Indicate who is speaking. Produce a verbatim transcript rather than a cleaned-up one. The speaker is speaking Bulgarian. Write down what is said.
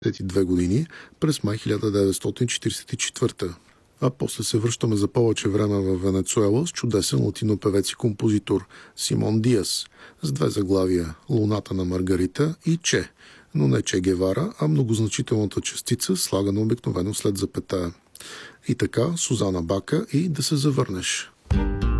Speaker 1: и две години през май хиляда деветстотин четиридесет и четвърта. А после се връщаме за повече време в Венецуела с чудесен латинопевец и композитор Симон Диас с две заглавия «Луната на Маргарита» и «Че», но не Че Гевара, а многозначителната частица, слагана обикновено след запетая. И така, Сузана Бака и «Да се завърнеш».